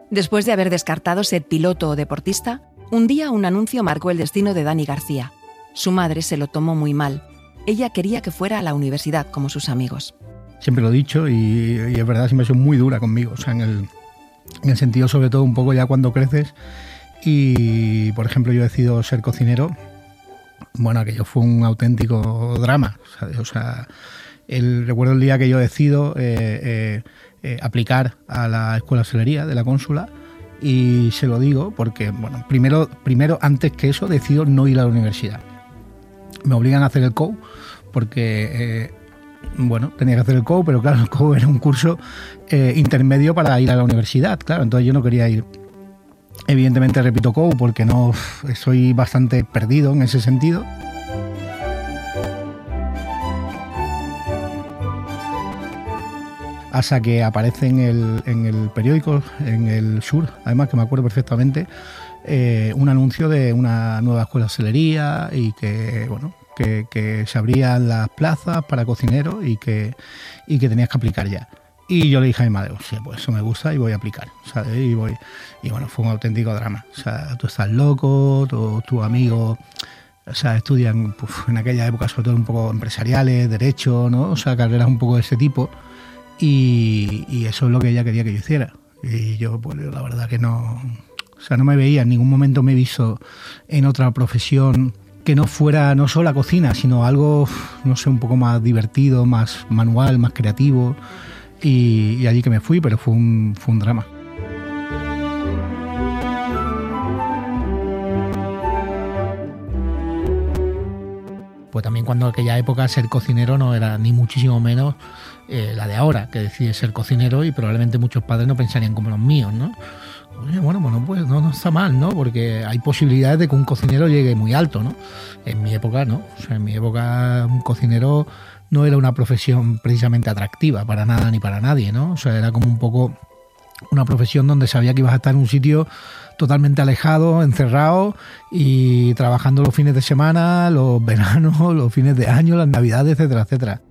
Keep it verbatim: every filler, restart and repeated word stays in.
Después de haber descartado ser piloto o deportista, un día un anuncio marcó el destino de Dani García. Su madre se lo tomó muy mal. Ella quería que fuera a la universidad como sus amigos. Siempre lo he dicho y, y es verdad, siempre he sido muy dura conmigo. O sea, en el, en el sentido sobre todo un poco ya cuando creces y, por ejemplo, yo decido ser cocinero. Bueno, aquello fue un auténtico drama. ¿Sabes? O sea, el, recuerdo el día que yo decido eh, eh, eh, aplicar a la Escuela de Hostelería de la Cónsula y se lo digo porque, bueno, primero, primero antes que eso decido no ir a la universidad. Me obligan a hacer el C O U porque, eh, bueno, tenía que hacer el C O U, pero claro, el C O U era un curso eh, intermedio para ir a la universidad, claro, entonces yo no quería ir. Evidentemente repito C O U porque no soy bastante perdido en ese sentido. Hasta que aparece en el, en el periódico, en el Sur, además que me acuerdo perfectamente, eh, un anuncio de una nueva escuela de hostelería y que, bueno, que, que se abrían las plazas para cocineros y que, y que tenías que aplicar ya. Y yo le dije a mi madre, sí, pues eso me gusta y voy a aplicar, ¿sabes? Y voy, y bueno, fue un auténtico drama. O sea, tú estás loco, todos tus amigos, o sea, estudian pues, en aquella época sobre todo un poco empresariales, derecho, ¿no? O sea, carreras un poco de ese tipo. Y, y eso es lo que ella quería que yo hiciera. Y yo, pues la verdad que no... O sea, no me veía, en ningún momento me he visto en otra profesión que no fuera no solo la cocina, sino algo, no sé, un poco más divertido, más manual, más creativo. Y, y allí que me fui, pero fue un, fue un drama. Pues también cuando en aquella época ser cocinero no era ni muchísimo menos eh, la de ahora, que decide ser cocinero y probablemente muchos padres no pensarían como los míos, ¿no? Oye, bueno, bueno, pues no, no está mal, ¿no? Porque hay posibilidades de que un cocinero llegue muy alto, ¿no? En mi época no, o sea, en mi época un cocinero no era una profesión precisamente atractiva para nada ni para nadie, ¿no? O sea, era como un poco una profesión donde sabía que ibas a estar en un sitio totalmente alejado, encerrado y trabajando los fines de semana, los veranos, los fines de año, las navidades, etcétera, etcétera.